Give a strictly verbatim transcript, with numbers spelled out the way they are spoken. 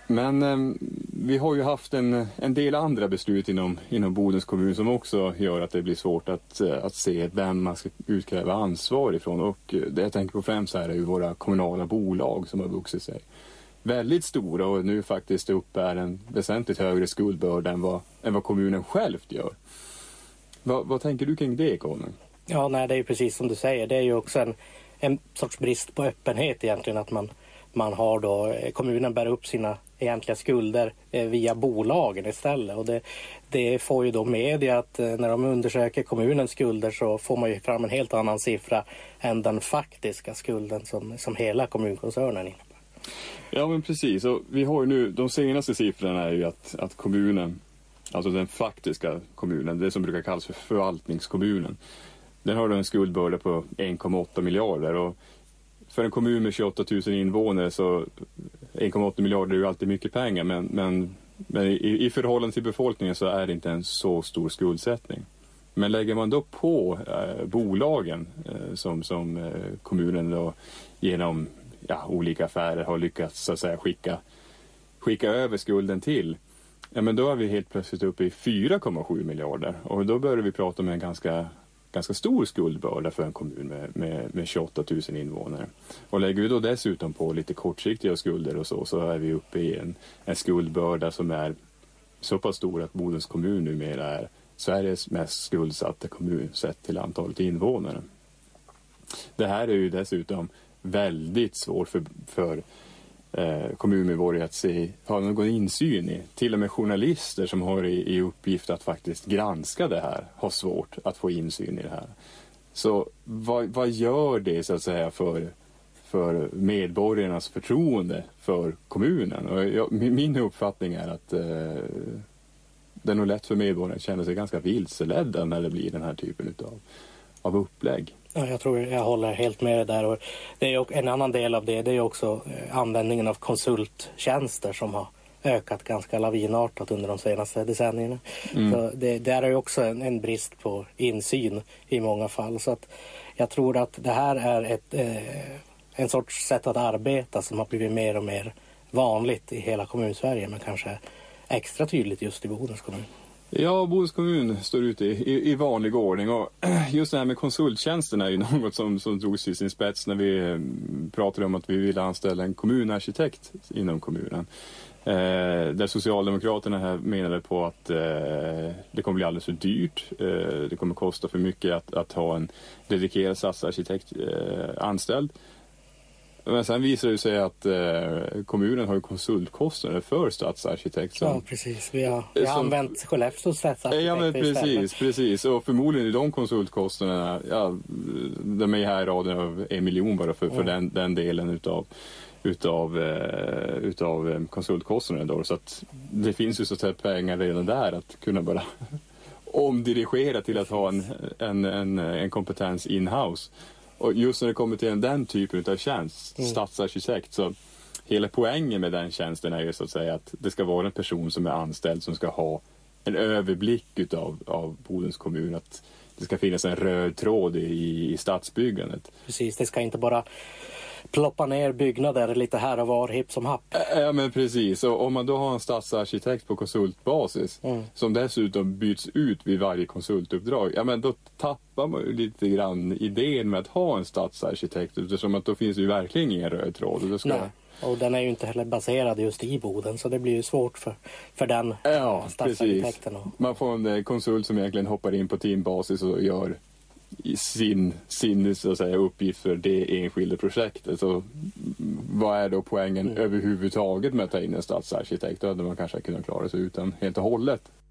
Men eh, vi har ju haft en, en del andra beslut inom, inom Bodens kommun som också gör att det blir svårt att, att se vem man ska utkräva ansvar ifrån. Och det jag tänker på främst här är ju våra kommunala bolag som har vuxit sig väldigt stora och nu faktiskt uppbär en väsentligt högre skuldbörda än vad, än vad kommunen själv gör. Va, vad tänker du kring det, Conny? Ja, nej, det är ju precis som du säger. Det är ju också en, en sorts brist på öppenhet egentligen att man, man har då, kommunen bär upp sina egentliga skulder eh, via bolagen istället. Och det, det får ju då media att eh, när de undersöker kommunens skulder så får man ju fram en helt annan siffra än den faktiska skulden som, som hela kommunkoncernen innebär. Ja, men precis. Och vi har ju nu, de senaste siffrorna är ju att, att kommunen, alltså den faktiska kommunen, det som brukar kallas för förvaltningskommunen, den har en skuldbörda på en komma åtta miljarder och för en kommun med tjugoåtta tusen invånare så en komma åtta miljarder är ju alltid mycket pengar, men, men, men i, i förhållande till befolkningen så är det inte en så stor skuldsättning. Men lägger man då på eh, bolagen eh, som, som eh, kommunen då genom ja, olika affärer har lyckats så att säga skicka, skicka över skulden till, ja, men då är vi helt plötsligt uppe i fyra komma sju miljarder och då börjar vi prata om en ganska ganska stor skuldbörda för en kommun med, med, med tjugoåtta tusen invånare. Och lägger vi då dessutom på lite kortsiktiga skulder och så, så är vi uppe i en, en skuldbörda som är så pass stor att Bodens kommun numera är Sveriges mest skuldsatta kommun sett till antalet invånare. Det här är ju dessutom väldigt svårt för, för eh, kommunmedborgare att se, ha någon insyn i. Till och med journalister som har i, i uppgift att faktiskt granska det här har svårt att få insyn i det här. Så vad, vad gör det så att säga för, för medborgarnas förtroende för kommunen? Och jag, min uppfattning är att eh, det är nog lätt för medborgarna att känna sig ganska vilseledda när det blir den här typen av, av upplägg. Ja, jag tror jag håller helt med där. Och det är en annan del av det, det är också användningen av konsulttjänster som har ökat ganska lavinartat under de senaste decennierna. Mm. Så det, det är ju också en, en brist på insyn i många fall. Så att jag tror att det här är ett, eh, en sorts sätt att arbeta som har blivit mer och mer vanligt i hela kommunsverige, men kanske extra tydligt just i Bodens kommun. Ja, Bodens kommun står ute i, i, i vanlig ordning och just det här med konsulttjänsterna är ju något som, som drogs till sin spets när vi pratade om att vi ville anställa en kommunarkitekt inom kommunen. Eh, där Socialdemokraterna här menade på att eh, det kommer bli alldeles för dyrt, eh, det kommer kosta för mycket att, att ha en dedikerad stadsarkitekt eh, anställd. Men sen visar det sig att eh, kommunen har ju konsultkostnader för stadsarkitekt. Som, ja, precis. Vi har, vi har som, använt Skellefteås stadsarkitekt. Ja, men precis, precis. Och förmodligen är de konsultkostnaderna, ja, de är här i raden av en miljon bara för, för mm. den, den delen utav, utav, uh, utav konsultkostnaderna då. Så att det finns ju så att säga pengar redan där att kunna bara omdirigera till att ha en, en, en, en kompetens in-house. Och just när det kommer till den typen av tjänst, mm. stadsarkitekt, så hela poängen med den tjänsten är ju så att säga att det ska vara en person som är anställd som ska ha en överblick utav, av Bodens kommun, att det ska finnas en röd tråd i, i stadsbyggandet. Precis, det ska inte bara ploppa ner byggnader lite här och var hipp som happ. Ja, men precis. Och om man då har en stadsarkitekt på konsultbasis mm. som dessutom byts ut vid varje konsultuppdrag, ja men då tappar man ju lite grann idén med att ha en stadsarkitekt, eftersom att då finns det ju verkligen ingen röd tråd. Och, ska... Nej. Och den är ju inte heller baserad just i Boden, så det blir ju svårt för, för den ja, stadsarkitekten. Precis. Man får en konsult som egentligen hoppar in på teambasis och gör sin, sin så att säga, uppgift för det enskilda projektet. Så vad är då poängen mm. överhuvudtaget med att ta in en stadsarkitekt? Då hade man kanske kunnat klara sig utan helt och hållet.